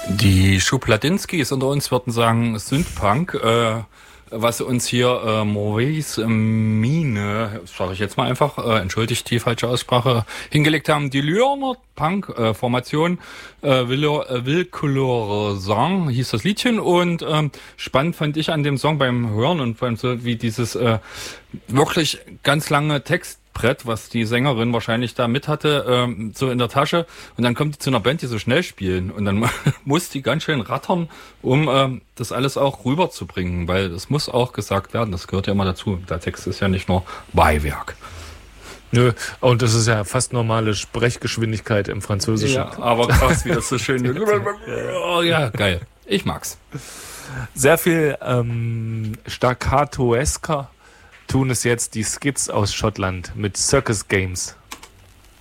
Die Schubladinskis unter uns würden sagen Synthpunk, was uns hier Maurice Mine, sage ich jetzt mal einfach, entschuldigt die falsche Aussprache, hingelegt haben. Die Lyoner Punk-Formation Villcolore Song hieß das Liedchen und spannend fand ich an dem Song beim Hören und beim so wie dieses wirklich ganz lange Textbrett, was die Sängerin wahrscheinlich da mit hatte, so in der Tasche. Und dann kommt die zu einer Band, die so schnell spielen. Und dann muss die ganz schön rattern, um das alles auch rüberzubringen. Weil das muss auch gesagt werden. Das gehört ja immer dazu. Der Text ist ja nicht nur Beiwerk. Nö, und das ist ja fast normale Sprechgeschwindigkeit im Französischen. Ja, aber krass, wie das so schön... Ja, geil. Ich mag's. Sehr viel staccatoesker tun es jetzt die Skids aus Schottland mit Circus Games.